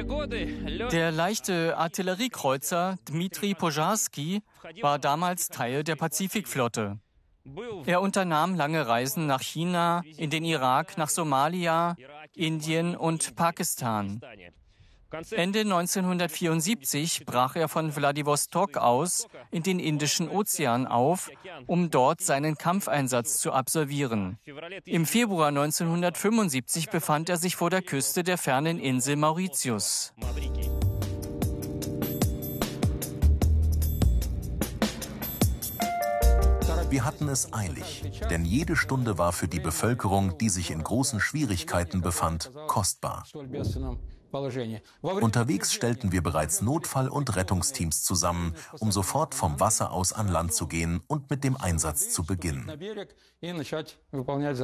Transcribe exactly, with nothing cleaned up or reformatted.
Der leichte Artilleriekreuzer Dmitri Pozharsky war damals Teil der Pazifikflotte. Er unternahm lange Reisen nach China, in den Irak, nach Somalia, Indien und Pakistan. Ende neunzehnhundertvierundsiebzig brach er von Wladiwostok aus in den Indischen Ozean auf, um dort seinen Kampfeinsatz zu absolvieren. Im Februar neunzehnhundertfünfundsiebzig befand er sich vor der Küste der fernen Insel Mauritius. Wir hatten es eilig, denn jede Stunde war für die Bevölkerung, die sich in großen Schwierigkeiten befand, kostbar. Unterwegs stellten wir bereits Notfall- und Rettungsteams zusammen, um sofort vom Wasser aus an Land zu gehen und mit dem Einsatz zu beginnen.